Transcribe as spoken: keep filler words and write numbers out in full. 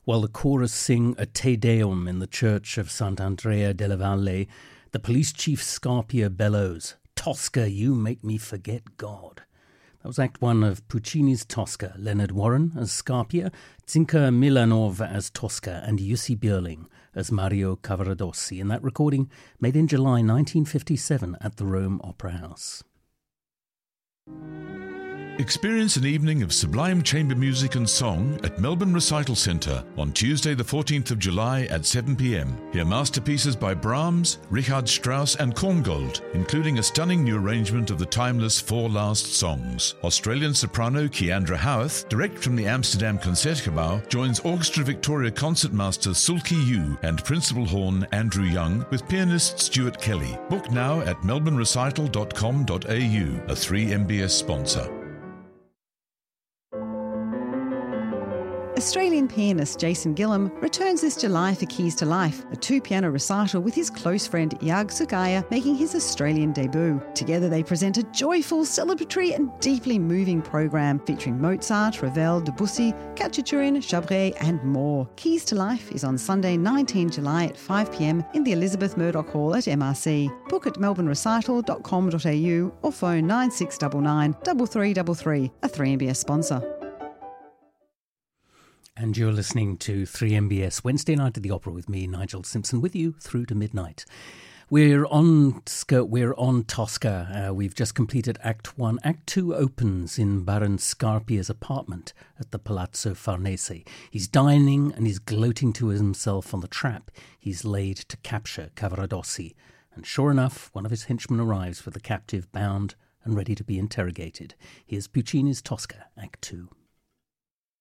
While the chorus sing a Te Deum in the church of Sant'Andrea della Valle, the police chief Scarpia bellows, "Tosca, you make me forget God." That was Act One of Puccini's Tosca. Leonard Warren as Scarpia, Zinka Milanov as Tosca, and Jussi Björling as Mario Cavaradossi, in that recording made in July nineteen fifty-seven at the Rome Opera House. Experience an evening of sublime chamber music and song at Melbourne Recital Centre on Tuesday the fourteenth of July at seven p m. Hear masterpieces by Brahms, Richard Strauss and Korngold, including a stunning new arrangement of the timeless Four Last Songs. Australian soprano Keandra Howarth, direct from the Amsterdam Concertgebouw, joins Orchestra Victoria concertmaster Sulki Yu and principal horn Andrew Young with pianist Stuart Kelly. Book now at melbourne recital dot com dot a u, a three M B S sponsor. Australian pianist Jason Gillam returns this July for Keys to Life, a two-piano recital with his close friend Yag Sugaya making his Australian debut. Together they present a joyful, celebratory and deeply moving program featuring Mozart, Ravel, Debussy, Khachaturian, Chabret and more. Keys to Life is on Sunday the nineteenth of July at five p m in the Elizabeth Murdoch Hall at M R C. Book at melbourne recital dot com dot a u or phone nine six nine nine, three three three three, a three M B S sponsor. And you're listening to three M B S Wednesday Night at the Opera with me, Nigel Simpson, with you through to midnight. We're on we're on Tosca. Uh, we've just completed Act One. Act Two opens in Baron Scarpia's apartment at the Palazzo Farnese. He's dining and he's gloating to himself on the trap he's laid to capture Cavaradossi. And sure enough, one of his henchmen arrives with the captive bound and ready to be interrogated. Here's Puccini's Tosca, Act Two.